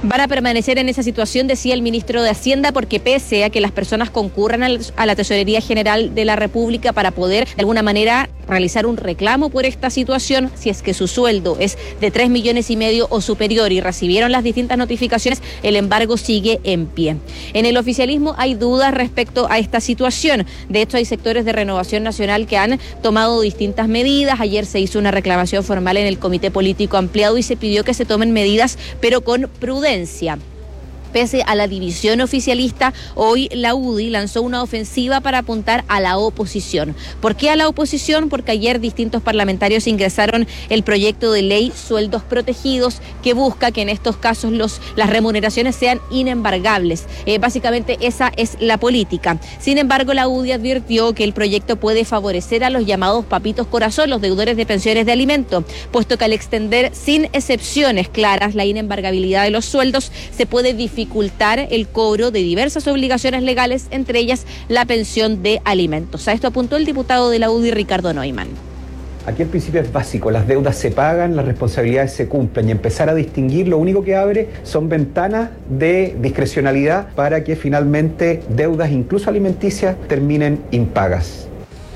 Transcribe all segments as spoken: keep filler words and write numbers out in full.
Van a permanecer en esa situación, decía el ministro de Hacienda, porque pese a que las personas concurran a la Tesorería General de la República para poder, de alguna manera, realizar un reclamo por esta situación, si es que su sueldo es de tres millones y medio o superior y recibieron las distintas notificaciones, el embargo sigue en pie. En el oficialismo hay dudas respecto a esta situación. De hecho, hay sectores de Renovación Nacional que han tomado distintas medidas. Ayer se hizo una reclamación formal en el Comité Político Ampliado y se pidió que se tomen medidas, pero con prudencia. Pese a la división oficialista, hoy la U D I lanzó una ofensiva para apuntar a la oposición. ¿Por qué a la oposición? Porque ayer distintos parlamentarios ingresaron el proyecto de ley Sueldos Protegidos, que busca que en estos casos los, las remuneraciones sean inembargables. Eh, básicamente esa es la política. Sin embargo, la U D I advirtió que el proyecto puede favorecer a los llamados papitos corazón, los deudores de pensiones de alimento, puesto que al extender sin excepciones claras la inembargabilidad de los sueldos, se puede dificultar dificultar el cobro de diversas obligaciones legales, entre ellas la pensión de alimentos. A esto apuntó el diputado de la U D I, Ricardo Neumann. Aquí el principio es básico, las deudas se pagan, las responsabilidades se cumplen, y empezar a distinguir lo único que abre son ventanas de discrecionalidad para que finalmente deudas, incluso alimenticias, terminen impagas.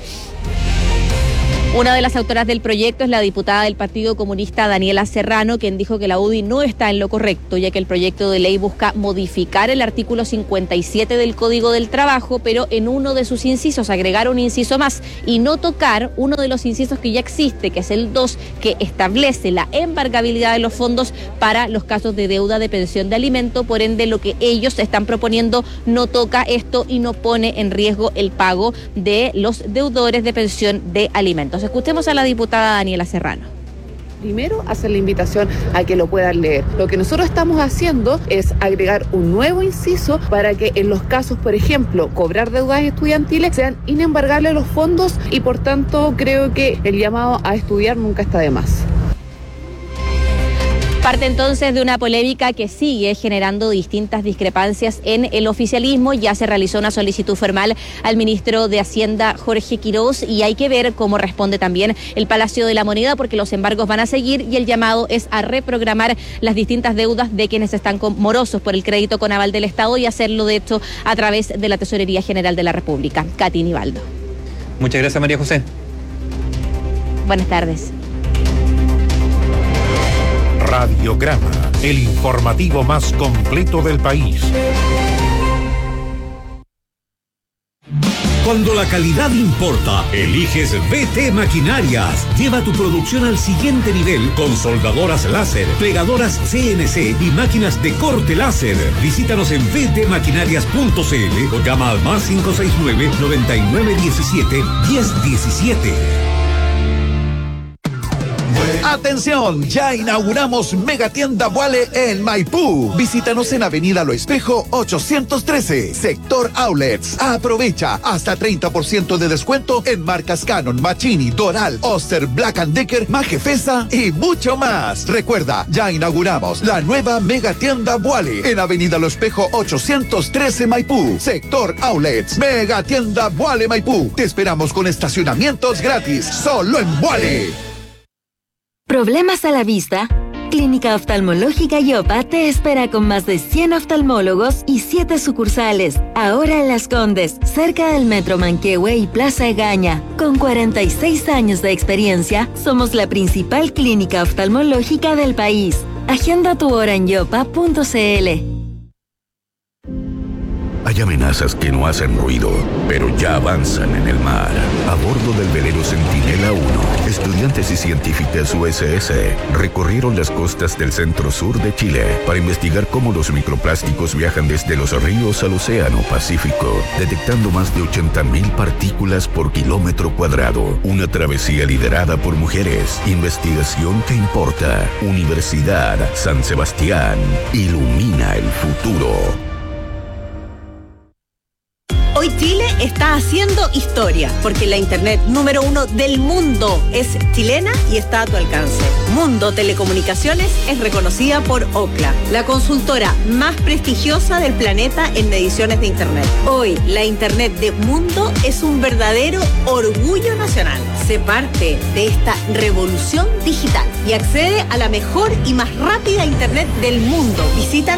Una de las autoras del proyecto es la diputada del Partido Comunista, Daniela Serrano, quien dijo que la U D I no está en lo correcto, ya que el proyecto de ley busca modificar el artículo cincuenta y siete del Código del Trabajo, pero en uno de sus incisos agregar un inciso más y no tocar uno de los incisos que ya existe, que es el dos, que establece la embargabilidad de los fondos para los casos de deuda de pensión de alimento. Por ende, lo que ellos están proponiendo no toca esto y no pone en riesgo el pago de los deudores de pensión de alimentos. Escuchemos a la diputada Daniela Serrano. Primero, hacer la invitación a que lo puedan leer. Lo que nosotros estamos haciendo es agregar un nuevo inciso para que en los casos, por ejemplo, cobrar deudas estudiantiles, sean inembargables los fondos, y por tanto creo que el llamado a estudiar nunca está de más. Parte entonces de una polémica que sigue generando distintas discrepancias en el oficialismo. Ya se realizó una solicitud formal al ministro de Hacienda, Jorge Quiroz, y hay que ver cómo responde también el Palacio de la Moneda, porque los embargos van a seguir y el llamado es a reprogramar las distintas deudas de quienes están morosos por el crédito con aval del Estado, y hacerlo de hecho a través de la Tesorería General de la República. Katy Nivaldo. Muchas gracias, María José. Buenas tardes. Radiograma, el informativo más completo del país. Cuando la calidad importa, eliges V T Maquinarias. Lleva tu producción al siguiente nivel con soldadoras láser, plegadoras C N C y máquinas de corte láser. Visítanos en v t maquinarias punto c l o llama al más cinco seis nueve, noventa y nueve diecisiete, diez diecisiete. ¡Atención! Ya inauguramos Megatienda Vuale en Maipú. Visítanos en Avenida Lo Espejo ochocientos trece, Sector Outlets. Aprovecha hasta treinta por ciento de descuento en marcas Canon, Machini, Doral, Oster, Black and Decker, Majefesa y mucho más. Recuerda, ya inauguramos la nueva Megatienda Vuale en Avenida Lo Espejo ochocientos trece, Maipú, Sector Outlets. Megatienda Vuale Maipú. Te esperamos con estacionamientos gratis, solo en Vuale. ¿Problemas a la vista? Clínica Oftalmológica Yopa te espera con más de cien oftalmólogos y siete sucursales. Ahora en Las Condes, cerca del Metro Manquehue y Plaza Egaña. Con cuarenta y seis años de experiencia, somos la principal clínica oftalmológica del país. Agenda tu hora en yopa punto c l. Hay amenazas que no hacen ruido, pero ya avanzan en el mar. A bordo del velero Centinela uno, estudiantes y científicas U S S recorrieron las costas del centro-sur de Chile para investigar cómo los microplásticos viajan desde los ríos al océano Pacífico, detectando más de ochenta mil partículas por kilómetro cuadrado. Una travesía liderada por mujeres. Investigación que importa. Universidad San Sebastián. Ilumina el futuro. Hoy Chile está haciendo historia, porque la internet número uno del mundo es chilena y está a tu alcance. Mundo Telecomunicaciones es reconocida por Ookla, la consultora más prestigiosa del planeta en mediciones de internet. Hoy, la internet de Mundo es un verdadero orgullo nacional. Sé parte de esta revolución digital y accede a la mejor y más rápida internet del mundo. Visita